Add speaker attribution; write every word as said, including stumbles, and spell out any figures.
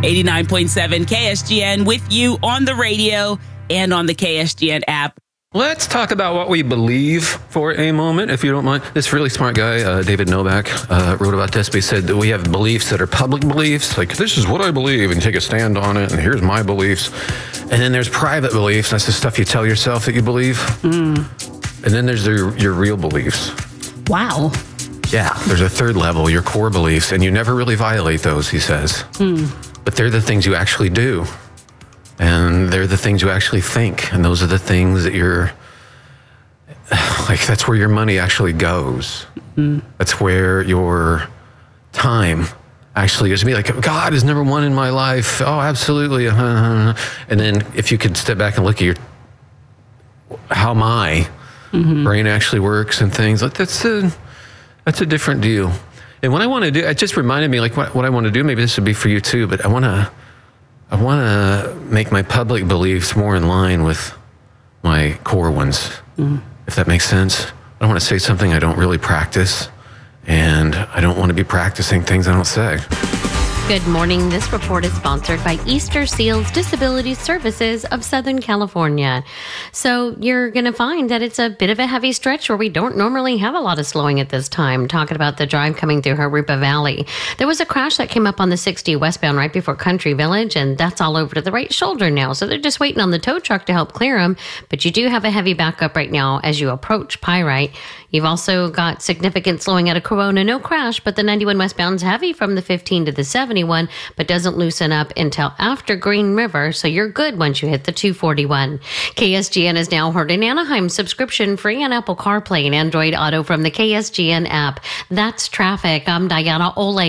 Speaker 1: eighty-nine point seven K S G N with you on the radio and on the K S G N app.
Speaker 2: Let's talk about what we believe for a moment, if you don't mind. This really smart guy, uh, David Novak, uh, wrote about this, but he said that we have beliefs that are public beliefs, like this is what I believe, and take a stand on it, and here's my beliefs. And then there's private beliefs, that's the stuff you tell yourself that you believe. Mm. And then there's your, your real beliefs.
Speaker 1: Wow.
Speaker 2: Yeah, there's a third level, your core beliefs, and you never really violate those, he says. Mm. But they're the things you actually do. And they're the things you actually think. And those are the things that you're, like, that's where your money actually goes. Mm. That's where your time actually goes to be. Like, God is number one in my life. Oh, absolutely. Uh-huh. And then if you could step back and look at your, how my mm-hmm. brain actually works and things, like that's a, that's a different deal. And what I want to do, it just reminded me, like what, what I want to do, maybe this would be for you too, but I want to, I want to make my public beliefs more in line with my core ones, mm. if that makes sense. I don't want to say something I don't really practice, and I don't want to be practicing things I don't say.
Speaker 3: Good morning. This report is sponsored by Easter Seals Disability Services of Southern California. So you're going to find that it's a bit of a heavy stretch where we don't normally have a lot of slowing at this time. Talking about the drive coming through Harupa Valley. There was a crash that came up on the sixty westbound right before Country Village, and that's all over to the right shoulder now. So they're just waiting on the tow truck to help clear them. But you do have a heavy backup right now as you approach Pyrite. You've also got significant slowing out of Corona. No crash, but the ninety-one westbound's heavy from the fifteen to the seventy-one, but doesn't loosen up until after Green River, so you're good once you hit the two forty-one. K S G N is now heard in Anaheim, subscription free on Apple CarPlay and Android Auto from the K S G N app. That's traffic. I'm Diana Ole.